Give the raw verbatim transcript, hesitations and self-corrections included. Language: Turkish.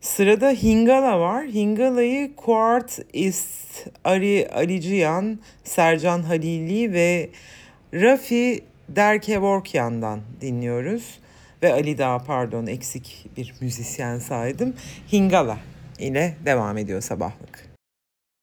Sırada Hingala var. Hingala'yı Kuart ist Ari Ariciyan, Sercan Halili ve Rafi Derkevorkyan'dan dinliyoruz. Ve Ali Dağ, pardon, eksik bir müzisyen saydım. Hingala ile devam ediyor sabahlık.